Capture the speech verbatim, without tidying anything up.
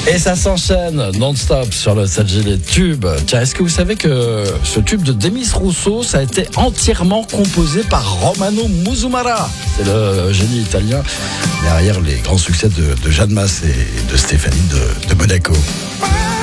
Et ça s'enchaîne non-stop sur le sept G les tubes. Tiens, est-ce que vous savez que ce tube de Demis Rousseau, ça a été entièrement composé par Romano Musumara. C'est le génie italien derrière les grands succès de, de Jeanne Masse et de Stéphanie de, de Monaco.